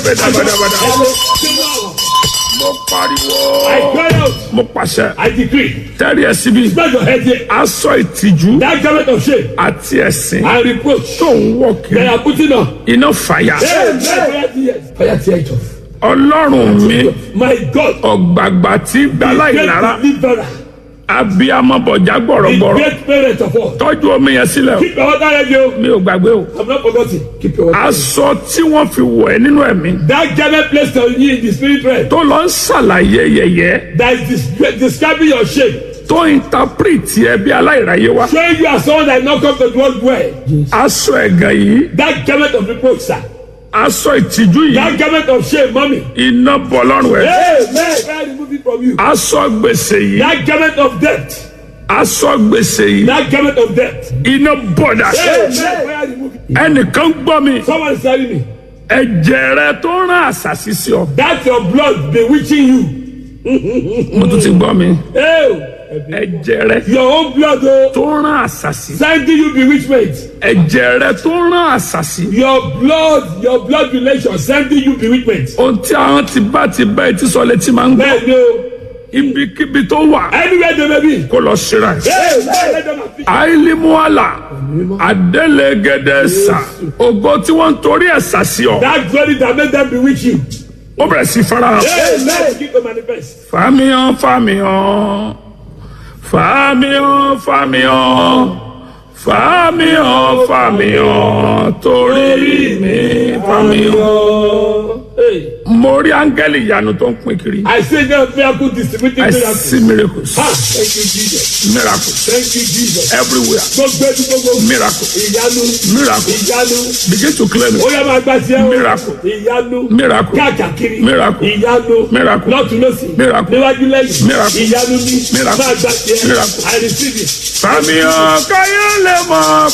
Mo pariwo. I cry out. Mo pàṣẹ. I decree. Tẹ́rí ẹ síbí. Spread your head here. Aṣọ ìtìjú That garment of shame àti ẹ̀sìn and reproach tó ń wọ̀ they kiri. are putting on. Iná fàyà. Fire tear it off. Ọlọ́run mi My God. ọ̀gbàgbà tí gbàlá ìlara. Great deliverer. Abiyamọ bọ̀já The gbọ̀rọ̀gbọ̀rọ̀. great parent of all. Tọ́jú omi yẹn sílẹ̀ o. Keep your water ready. Mi ò gbàgbé o. I'm not forgetting. Keep your water ready. Aṣọ tí wọ́n fi wọ̀ ẹ́ nínú ẹ̀mí. That garment placed on you in the spirit realm Tó lọ ń ṣàlàyé yẹ̀yẹ́. that is describing your shame. Tó ìntàpírìtì ẹ bí aláìráyé wá. Showing you as someone that not come to the world well. Aṣọ ẹ̀gàn yìí. That garment of reproach, sir. Aṣọ ìtìjú yìí. That garment of shame, mommy. Iná bọ̀ lọ́rùn ẹ̀. Amen. God remove it from you. Aṣọ gbèsè yìí. That garment of debt. Aṣọ gbèsè yìí. That garment of debt. Iná bọ̀ dà. Amen. God remove it. Ẹnìkan gbọ́ mi. Someone is telling me Ẹ̀jẹ̀ rẹ tó rán àṣàṣì sí ọ. that your blood bewitching you. Mo tún ti gbọ́ mi. Oh, Ẹ̀jẹ̀ rẹ your own blood oh, tó rán àṣàṣì. sending you bewitchment. Ẹ̀jẹ̀ rẹ tó rán àṣàṣì. Your blood relation sending you bewitchment. Ohun tí àwọn ti bá etí sọ létí máa ń gbọ́. Bẹ́ẹ̀ ni o. Ibikíbi tó wà Anywhere they may be. kó lọ ṣera ẹ̀. Hey, let them have Àìlímúàlà Adélégédé-sà ògo tí wọ́n ń torí ẹ̀ sàṣì ọ̀. that glory that made them bewitch you. Ó bẹ̀rẹ̀ sí farahàn. Amen. Keep to manifest. Fàmíhàn fàmíhàn fàmíhàn fàmíhàn fàmíhàn fàmíhàn torí mi fàmíhàn. Hey. Mo rí áńgẹ́lì ìyanu tó ń pín kiri. I say God miracle distributing I miracles. see miracles. Ah, thank you, Jesus. Miracles Thank you, Jesus. everywhere. Gbogbo ẹni gbogbo. Miracles. Ìyanu. Miracles. Ìyanu. Begin to claim Ó it. yá máa gbà tiẹ̀ o. Miracle. Ìyanu. Miracle. Káàkiri. Miracle. Ìyanu. Miracle. Lọ́tún lọ́sì. Miracle. Níwájú lẹ́yìn. Miracle. Ìyanu ní. Miracle. Máa gbà tiẹ̀. Miracle. I receive it. Fàmíhàn káyọ̀ lè mọ̀.